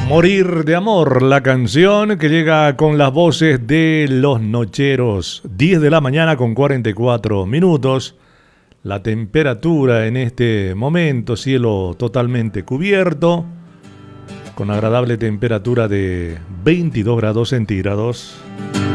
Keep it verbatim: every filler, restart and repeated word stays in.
Morir de amor, la canción que llega con las voces de Los Nocheros. diez de la mañana con cuarenta y cuatro minutos. La temperatura en este momento, cielo totalmente cubierto, con agradable temperatura de veintidós grados centígrados.